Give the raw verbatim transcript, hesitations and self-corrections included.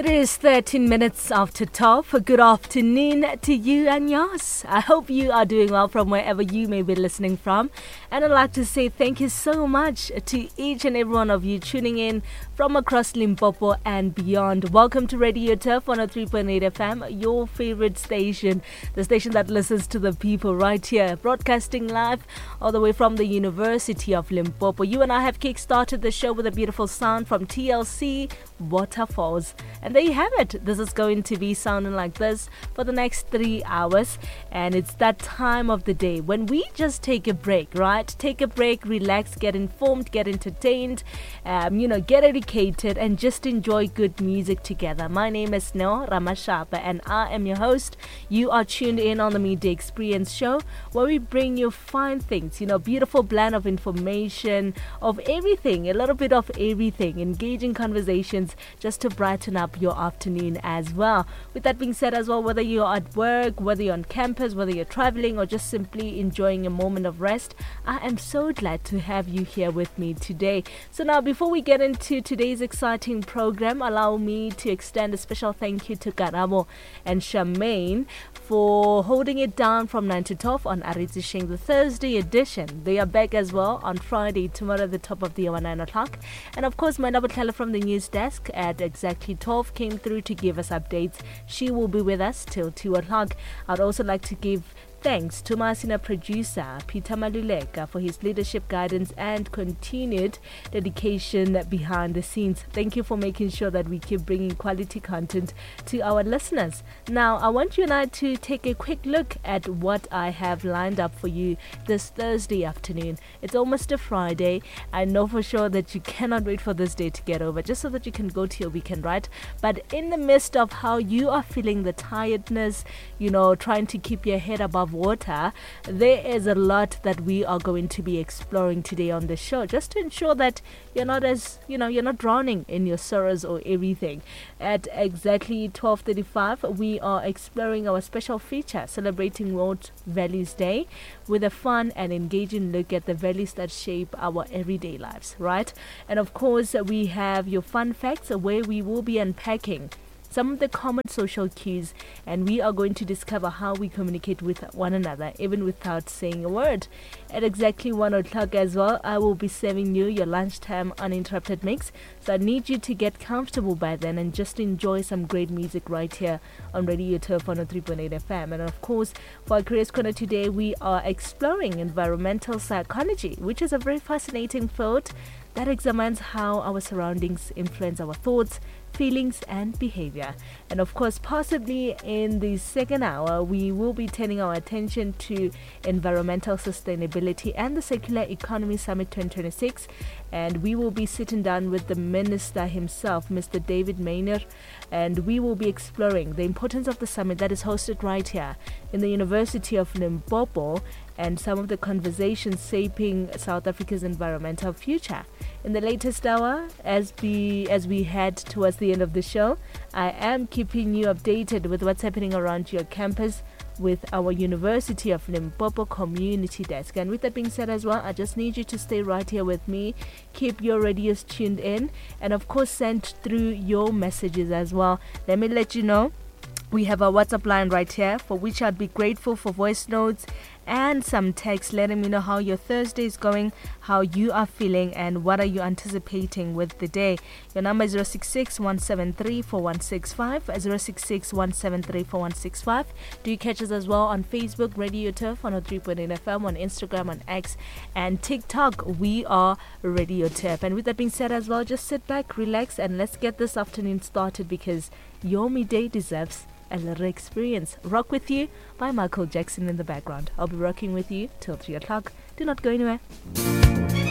It is thirteen minutes after twelve. A good afternoon to you and yours. I hope you are doing well from wherever you may be listening from. And I'd like to say thank you so much to each and every one of you tuning in from across Limpopo and beyond. Welcome to Radio Turf one oh three point eight F M, your favorite station, the station that listens to the people right here, broadcasting live all the way from the University of Limpopo. You and I have kick-started the show with a beautiful sound from T L C Waterfalls. And there you have it. This is going to be sounding like this for the next three hours. And it's that time of the day when we just take a break, right? Take a break, relax, get informed, get entertained, um, you know, get educated, and just enjoy good music together. My name is Neo Ramashapa, and I am your host. You are tuned in on the Media Experience Show, where we bring you fine things, you know, beautiful blend of information, of everything, a little bit of everything, engaging conversations just to brighten up your afternoon as well. With that being said as well, whether you're at work, whether you're on campus, whether you're traveling, or just simply enjoying a moment of rest, I am so glad to have you here with me today. So now, before we get into today's exciting program, allow me to extend a special thank you to Karabo and Charmaine for holding it down from nine to twelve on Aritzi Sheng, the Thursday edition. They are back as well on Friday, tomorrow at the top of the hour, nine o'clock. And of course, my double teller from the news desk at exactly twelve came through to give us updates. She will be with us till two o'clock. I'd also like to give thanks to my senior producer, Peter Maluleka, for his leadership, guidance, and continued dedication behind the scenes. Thank you for making sure that we keep bringing quality content to our listeners. Now, I want you and I to take a quick look at what I have lined up for you this Thursday afternoon. It's almost a Friday. I know for sure that you cannot wait for this day to get over, just so that you can go to your weekend, right? But in the midst of how you are feeling the tiredness, you know, trying to keep your head above water, there is a lot that we are going to be exploring today on the show, just to ensure that you're not as, you know, you're not drowning in your sorrows or everything. At exactly twelve thirty-five, we are exploring our special feature celebrating World Values Day with a fun and engaging look at the values that shape our everyday lives, right? And of course, we have your fun facts, where we will be unpacking some of the common social cues, and we are going to discover how we communicate with one another even without saying a word. At exactly one o'clock as well, I will be serving you your lunchtime uninterrupted mix, so I need you to get comfortable by then and just enjoy some great music right here on Radio Turf one oh three point eight F M. And of course, for our Careers Corner today, we are exploring environmental psychology, which is a very fascinating field that examines how our surroundings influence our thoughts, feelings, and behavior. And of course, possibly in the second hour, we will be turning our attention to environmental sustainability and the Circular Economy Summit twenty twenty-six. And we will be sitting down with the minister himself, Mister David Maynard, and we will be exploring the importance of the summit that is hosted right here in the University of Limpopo, and some of the conversations shaping South Africa's environmental future. In the latest hour, as we as we head towards the end of the show, I am keeping you updated with what's happening around your campus with our University of Limpopo Community Desk. And with that being said as well, I just need you to stay right here with me. Keep your radios tuned in, and of course send through your messages as well. Let me let you know, we have our WhatsApp line right here, for which I'd be grateful for voice notes and some text letting me know how your Thursday is going, how you are feeling, and what are you anticipating with the day. Your number is zero six six, one seven three, four one six five, zero six six, one seven three, four one six five. Do you catch us as well on Facebook, Radio Turf one oh three point eight F M, on Instagram, on X, and TikTok? We are Radio Turf. And with that being said as well, just sit back, relax, and let's get this afternoon started, because your midday deserves a little experience. Rock With You by Michael Jackson in the background. I'll be rocking with you till three o'clock. Do not go anywhere.